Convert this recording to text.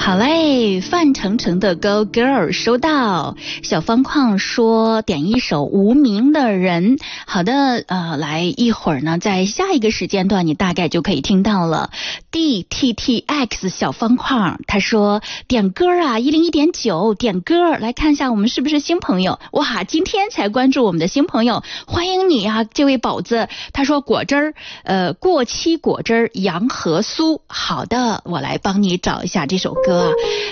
好嘞，范丞丞的 Go Girl 收到。小方框说点一首无名的人。好的，来一会儿呢，在下一个时间段你大概就可以听到了。DTTX 小方框他说点歌啊，101.9点歌，来看一下我们是不是新朋友。哇，今天才关注我们的新朋友，欢迎你啊，这位宝子。他说果汁儿，过期果汁儿洋河酥。好的，我来帮你找一下这首歌啊。